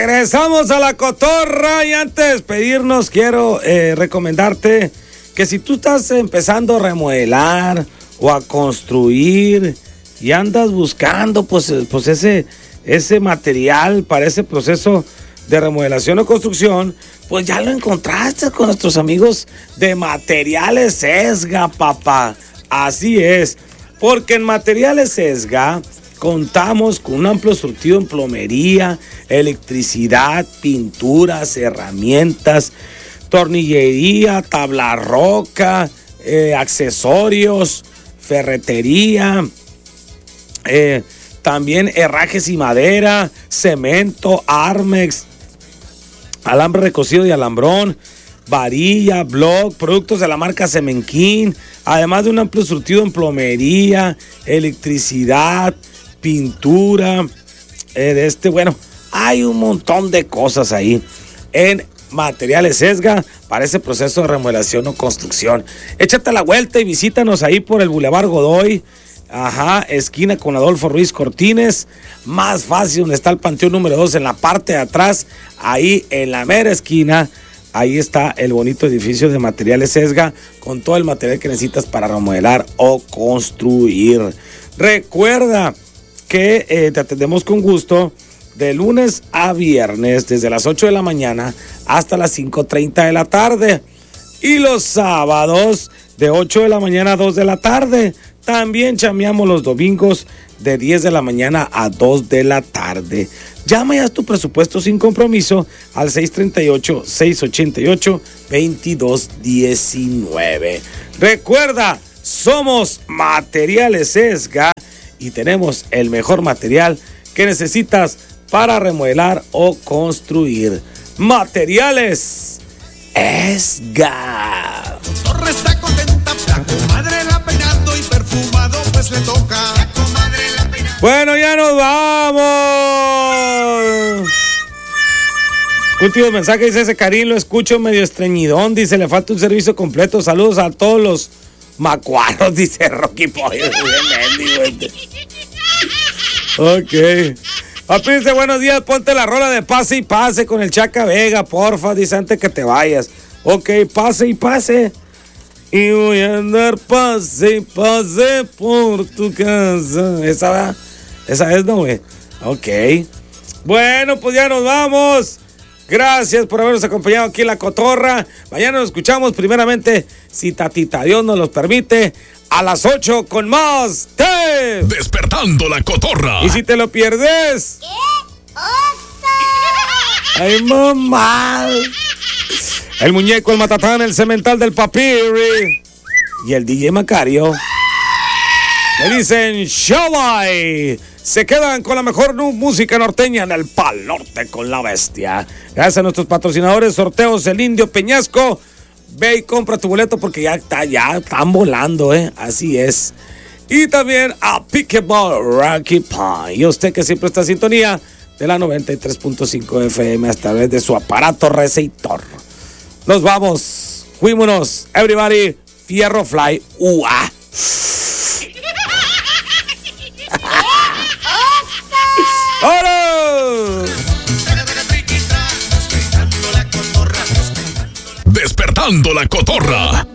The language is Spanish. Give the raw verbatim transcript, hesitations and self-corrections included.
Regresamos a la cotorra y antes de despedirnos quiero eh, recomendarte que si tú estás empezando a remodelar o a construir y andas buscando pues, pues ese, ese material para ese proceso de remodelación o construcción, pues ya lo encontraste con nuestros amigos de Materiales Esga, papá. Así es, porque en Materiales Esga contamos con un amplio surtido en plomería, electricidad, pinturas, herramientas, tornillería, tabla roca, eh, accesorios, ferretería, eh, también herrajes y madera, cemento, Armex, alambre recocido y alambrón, varilla, block, productos de la marca Cemenquín, además de un amplio surtido en plomería, electricidad, pintura, eh, de este, bueno, hay un montón de cosas ahí en Materiales Esga para ese proceso de remodelación o construcción. Échate la vuelta y visítanos ahí por el Boulevard Godoy, ajá, esquina con Adolfo Ruiz Cortines, más fácil donde está el Panteón número dos en la parte de atrás, ahí en la mera esquina. Ahí está el bonito edificio de Materiales Esga con todo el material que necesitas para remodelar o construir. Recuerda que eh, te atendemos con gusto de lunes a viernes desde las ocho de la mañana hasta las cinco treinta de la tarde. Y los sábados de ocho de la mañana a dos de la tarde. También chameamos los domingos de diez de la mañana a dos de la tarde. Llama y haz tu presupuesto sin compromiso al seis tres ocho, seis ocho ocho, dos dos uno nueve. Recuerda, somos Materiales Esga y tenemos el mejor material que necesitas para remodelar o construir. Materiales Esga. Torre está contenta, la comadre la peinando y perfumado pues le toca. La comadre la peinando. Bueno, ya nos vamos. Último mensaje, dice ese Karim, lo escucho medio estreñidón, dice, le falta un servicio completo. Saludos a todos los macuaros, dice Rocky Pollo. Ok. Papi dice, buenos días, ponte la rola de pase y pase con el Chaca Vega, porfa, dice, antes que te vayas. Ok, pase y pase. Y voy a andar pase y pase por tu casa. Esa va, esa es, ¿no, güey? Ok. Bueno, pues ya nos vamos. Gracias por habernos acompañado aquí en La Cotorra. Mañana nos escuchamos primeramente, si Tatita Dios nos los permite, a las ocho con más de Despertando La Cotorra. Y si te lo pierdes, ¡qué oso! ¡ay, mamá! El muñeco, el matatán, el cemental del Papiri y el D J Macario le dicen Shabay. Se quedan con la mejor música norteña en el Pal Norte con la Bestia. Gracias a nuestros patrocinadores, Sorteos El Indio Peñasco. Ve y compra tu boleto porque ya está, ya están volando, ¿eh? Así es. Y también a Pickleball Rocky Pie. Y usted que siempre está en sintonía de la noventa y tres punto cinco F M a través de su aparato receptor. Nos vamos. Fuímonos. Everybody. Fierro Fly. Ua. ¡Hola! Despertando La Cotorra.